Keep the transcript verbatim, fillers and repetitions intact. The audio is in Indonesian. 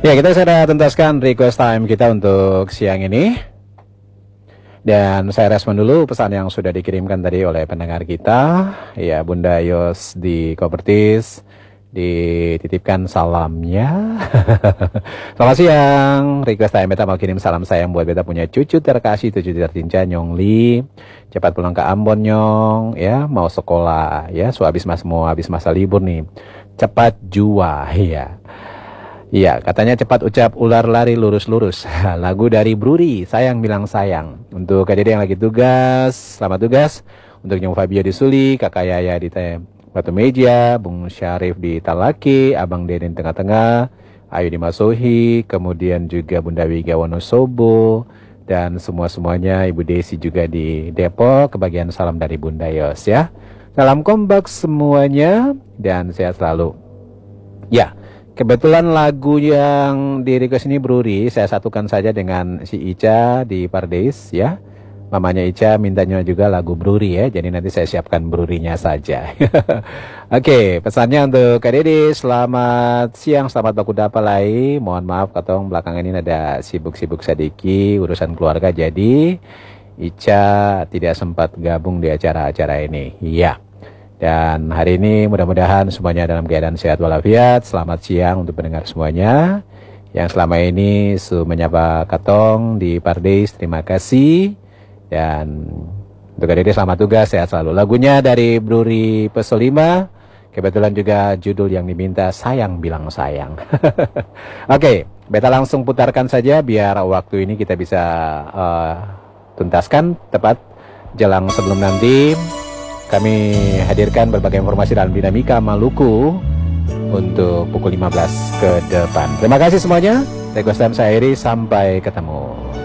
Ya, kita sudah tuntaskan request time kita untuk siang ini. Dan saya respon dulu pesan yang sudah dikirimkan tadi oleh pendengar kita. Ya, Bunda Yos di Kopertis dititipkan salamnya. Selamat siang. Request time beta mau kirim salam sayang buat beta punya cucu terkasih, cucu tercinta Nyongli. Cepat pulang ke Ambon Nyong, ya, mau sekolah, ya, so habis mas mau habis masa libur nih. Cepat jua, ya. Iya, katanya cepat ucap ular lari lurus-lurus. Lagu dari Bruri, sayang bilang sayang. Untuk Kak Dede yang lagi tugas, selamat tugas. Untuk Nyong Fabio di Suli, Kakak Yaya di Batu Meja, Bung Syarif di Talaki, Abang Deden tengah-tengah, Ayu di Masohi, kemudian juga Bunda Wiga Wonosobo, dan semua-semuanya, Ibu Desi juga di Depok. Kebagian salam dari Bunda Yos, ya. Salam kompak semuanya, dan sehat selalu. Ya. Kebetulan lagu yang di request ini Bruri, saya satukan saja dengan si Ica di Pardeis, ya. Mamanya Ica mintanya juga lagu Bruri, ya. Jadi nanti saya siapkan Brurinya saja. Oke, pesannya untuk Kak Dede, selamat siang, selamat baku dapalai. Mohon maaf katong belakangan ini ada sibuk-sibuk sedikit urusan keluarga, jadi Ica tidak sempat gabung di acara-acara ini. Ya. Dan hari ini mudah-mudahan semuanya dalam keadaan sehat walafiat. Selamat siang untuk pendengar semuanya yang selama ini su menyapa katong di Pardeis. Terima kasih. Dan untuk Kak Dede selamat tugas, sehat selalu. Lagunya dari Bruri Pesolima. Kebetulan juga judul yang diminta Sayang Bilang Sayang. Oke, beta langsung putarkan saja biar waktu ini kita bisa uh, tuntaskan tepat jelang sebelum nanti kami hadirkan berbagai informasi dalam dinamika Maluku untuk pukul lima belas ke depan. Terima kasih semuanya. Request time saya Iri, sampai ketemu.